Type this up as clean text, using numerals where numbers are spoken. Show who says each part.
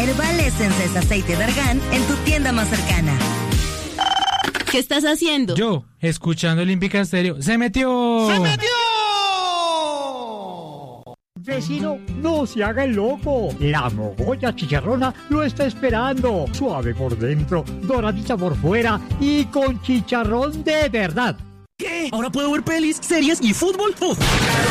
Speaker 1: Herbal Essence es aceite de argán en tu tienda más cercana.
Speaker 2: ¿Qué estás haciendo?
Speaker 3: Yo, escuchando Olímpica Estéreo. ¡Se metió!
Speaker 4: ¡Se metió!
Speaker 5: Vecino, no se haga el loco. La mogolla chicharrona lo está esperando. Suave por dentro, doradita por fuera y con chicharrón de verdad.
Speaker 4: ¿Qué? ¿Ahora puedo ver pelis, series y fútbol? ¡Uf!